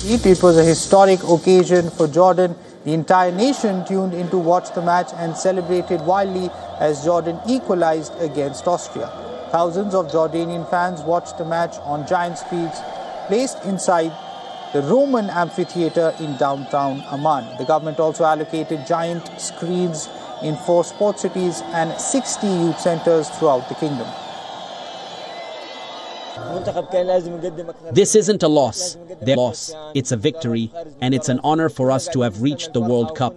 It was a historic occasion for Jordan. The entire nation tuned in to watch the match and celebrated wildly as Jordan equalized against Austria. Thousands of Jordanian fans watched the match on giant screens placed inside the Roman amphitheater in downtown Amman. The government also allocated giant screens in 4 sports cities and 60 youth centers throughout the kingdom. This isn't a loss. Their loss. It's a victory, and it's an honor for us to have reached the World Cup.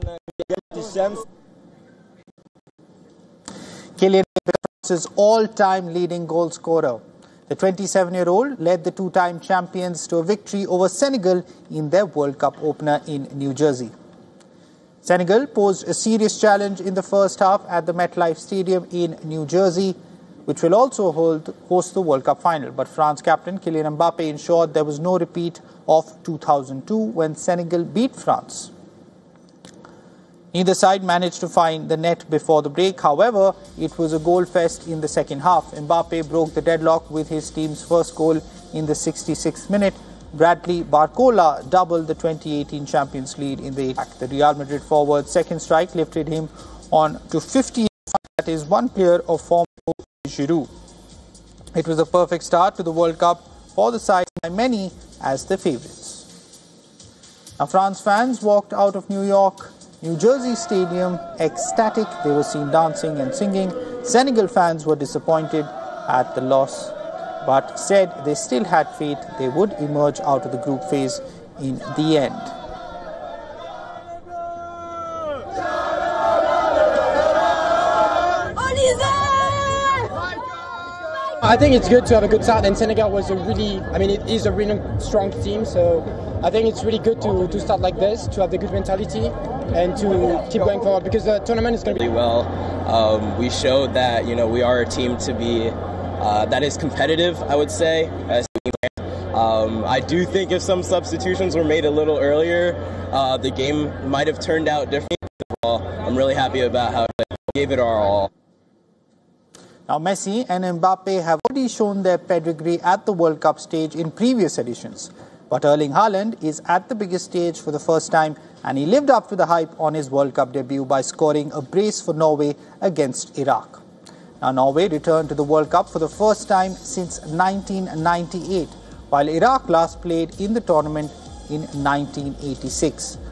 Kylian France's all-time leading goal scorer. The 27-year-old led the 2-time champions to a victory over Senegal in their World Cup opener in New Jersey. Senegal posed a serious challenge in the first half at the MetLife Stadium in New Jersey, which will also host the World Cup final. But France captain Kylian Mbappe ensured there was no repeat of 2002 when Senegal beat France. Neither side managed to find the net before the break. However, it was a goal fest in the second half. Mbappe broke the deadlock with his team's first goal in the 66th minute. Bradley Barcola doubled the 2018 champions lead in the attack. The Real Madrid forward's second strike lifted him on to 58. That is one player of form Giroud. It was a perfect start to the World Cup for the side by many as the favourites. Now, France fans walked out of New Jersey Stadium ecstatic. They were seen dancing and singing. Senegal fans were disappointed at the loss, but said they still had faith they would emerge out of the group phase in the end. I think it's good to have a good start, and Senegal was it is a really strong team, so I think it's really good to start like this, to have the good mentality and to keep going forward, because the tournament is going to be really well. We showed that we are a team to be that is competitive, I would say. I do think if some substitutions were made a little earlier, the game might have turned out differently. I'm really happy about how they gave it our all. Now, Messi and Mbappe have already shown their pedigree at the World Cup stage in previous editions. But Erling Haaland is at the biggest stage for the first time, and he lived up to the hype on his World Cup debut by scoring a brace for Norway against Iraq. Now, Norway returned to the World Cup for the first time since 1998, while Iraq last played in the tournament in 1986.